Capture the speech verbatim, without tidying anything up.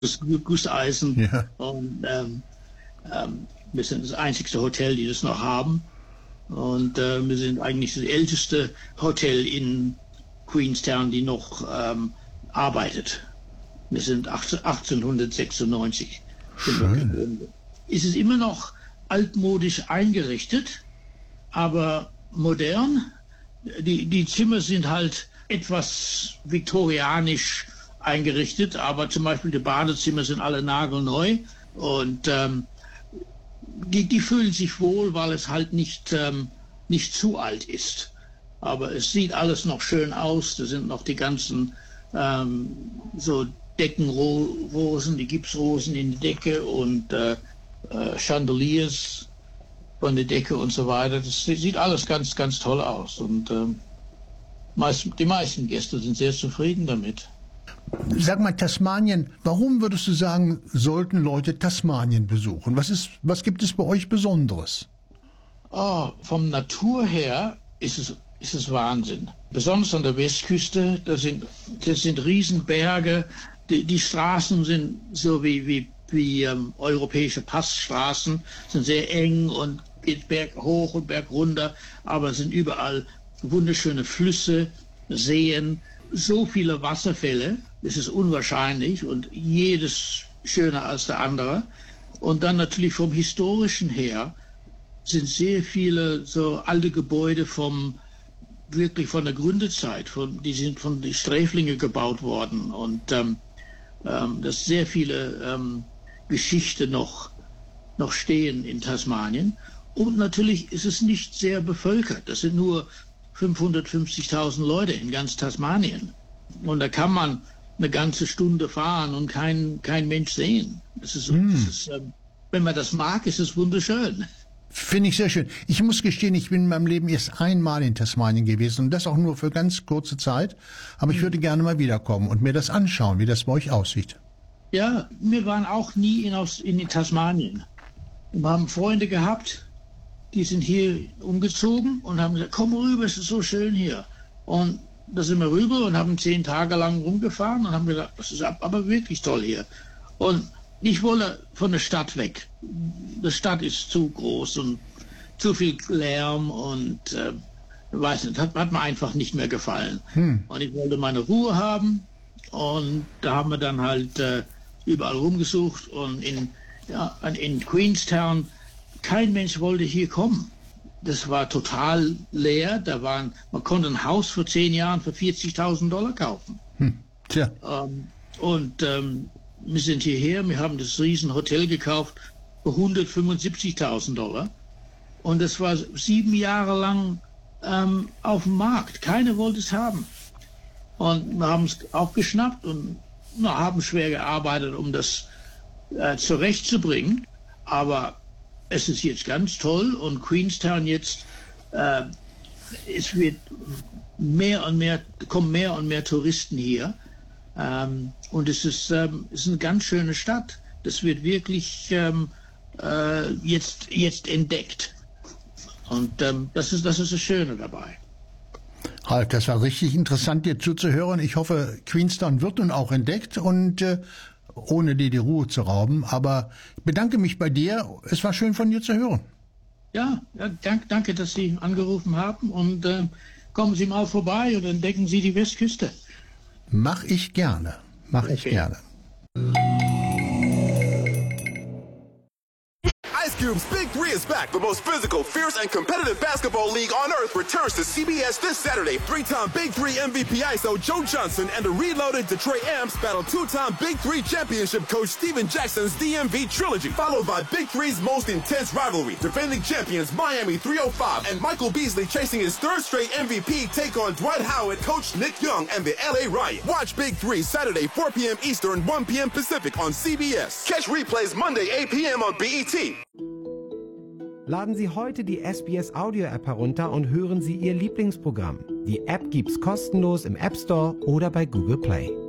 das Gusseisen. Ja. Und ähm, ähm, wir sind das einzigste Hotel, die das noch haben. Und äh, wir sind eigentlich das älteste Hotel in Queenstown, die noch ähm, arbeitet. Wir sind achtzehnhundertsechsundneunzig. Schön. Es ist immer noch altmodisch eingerichtet, aber modern. Die, die Zimmer sind halt etwas viktorianisch eingerichtet, aber zum Beispiel die Badezimmer sind alle nagelneu und ähm, die, die fühlen sich wohl, weil es halt nicht, ähm, nicht zu alt ist. Aber es sieht alles noch schön aus. Da sind noch die ganzen ähm, so Deckenrosen, die Gipsrosen in der Decke und äh, äh, Chandeliers von der Decke und so weiter. Das sieht alles ganz, ganz toll aus. Und ähm, meist, die meisten Gäste sind sehr zufrieden damit. Sag mal, Tasmanien, warum würdest du sagen, sollten Leute Tasmanien besuchen? Was ist, was gibt es bei euch Besonderes? Oh, vom Natur her ist es, ist es Wahnsinn. Besonders an der Westküste, das sind, das sind Riesenberge. Die, die Straßen sind so wie, wie, wie ähm, europäische Passstraßen, sind sehr eng und geht berg hoch und berg runter, aber es sind überall wunderschöne Flüsse, Seen, so viele Wasserfälle, es ist unwahrscheinlich und jedes schöner als der andere. Und dann natürlich vom Historischen her sind sehr viele so alte Gebäude vom wirklich von der Gründezeit, von, die sind von den Sträflinge gebaut worden und ähm, ähm, dass sehr viele ähm, Geschichten noch, noch stehen in Tasmanien. Und natürlich ist es nicht sehr bevölkert. Das sind nur fünfhundertfünfzigtausend Leute in ganz Tasmanien. Und da kann man eine ganze Stunde fahren und kein, kein Mensch sehen. Das ist, Hm. das ist, ähm, wenn man das mag, ist es wunderschön. Finde ich sehr schön. Ich muss gestehen, ich bin in meinem Leben erst einmal in Tasmanien gewesen und das auch nur für ganz kurze Zeit. Aber ich würde gerne mal wiederkommen und mir das anschauen, wie das bei euch aussieht. Ja, wir waren auch nie in, Aus- in Tasmanien. Wir haben Freunde gehabt, die sind hier umgezogen und haben gesagt, komm rüber, es ist so schön hier. Und da sind wir rüber und haben zehn Tage lang rumgefahren und haben gesagt, das ist aber wirklich toll hier. Und ich wollte von der Stadt weg. Die Stadt ist zu groß und zu viel Lärm und äh, weiß nicht, hat, hat mir einfach nicht mehr gefallen. Hm. Und ich wollte meine Ruhe haben und da haben wir dann halt äh, überall rumgesucht und in, ja, in Queenstown, kein Mensch wollte hier kommen. Das war total leer. Da waren, man konnte ein Haus vor zehn Jahren für vierzigtausend Dollar kaufen. Hm. Tja. Ähm, und ähm, wir sind hierher, wir haben das riesen Hotel gekauft für hundertfünfundsiebzigtausend Dollar. Und das war sieben Jahre lang ähm, auf dem Markt. Keiner wollte es haben. Und wir haben es auch geschnappt und wir haben schwer gearbeitet, um das äh, zurechtzubringen. Aber es ist jetzt ganz toll und Queenstown jetzt, äh, es wird mehr und mehr, kommen mehr und mehr Touristen hier. Ähm, und es ist, ähm, es ist eine ganz schöne Stadt. Das wird wirklich ähm, äh, jetzt, jetzt entdeckt. Und ähm, das ist, das ist das Schöne dabei. Ralf, das war richtig interessant, dir zuzuhören. Ich hoffe, Queenstown wird nun auch entdeckt und äh, ohne dir die Ruhe zu rauben. Aber ich bedanke mich bei dir. Es war schön von dir zu hören. Ja, ja danke, danke, dass Sie angerufen haben. Und äh, kommen Sie mal vorbei und entdecken Sie die Westküste. Mach ich gerne. Mach ich Okay. gerne. Ice Cube's Big Three is back. The most physical, fierce, and competitive basketball league on earth returns to C B S this Saturday. Three-time Big Three M V P I S O Joe Johnson and the reloaded Detroit Amps battle two-time Big Three championship coach Steven Jackson's D M V trilogy, followed by Big Three's most intense rivalry. Defending champions Miami three oh five and Michael Beasley chasing his third straight M V P take on Dwight Howard, Coach Nick Young, and the L A Riot. Watch Big Three Saturday four p.m. Eastern, one p.m. Pacific on C B S. Catch replays Monday eight p.m. on B E T. Laden Sie heute die S B S Audio App herunter und hören Sie Ihr Lieblingsprogramm. Die App gibt's kostenlos im App Store oder bei Google Play.